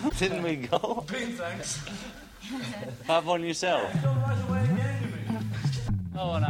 Didn't we go? Big thanks. Have one yourself. Don't rush away again, you mean? Oh, and